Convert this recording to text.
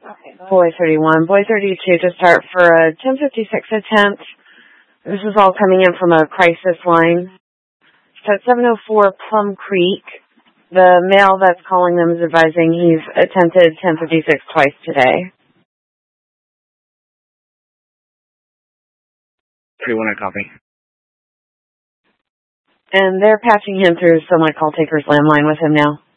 Boy 31, Boy 32 to start for a 1056 attempt. This is all coming in from a crisis line. So at 704 Plum Creek, the male that's calling them is advising he's attempted 1056 twice today. 31, I copy. And they're patching him through, so my call taker's landline with him now.